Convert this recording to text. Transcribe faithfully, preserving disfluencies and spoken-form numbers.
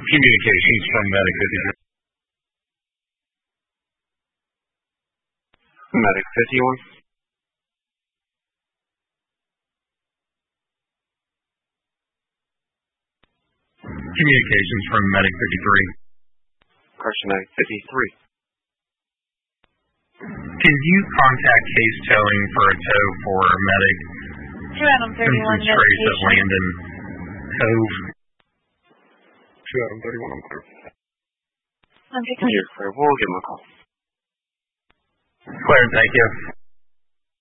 Communications from Medic fifty-three. Medic fifty-one. Communications from Medic fifty-three. Correction, Medic fifty-three. Can you contact Case Towing for a tow for Medic? two Adam thirty-one Trace at Landon Cove. two Adam thirty-one, I'm clear. I'm You're clear. We'll give him a call. Clear, thank you.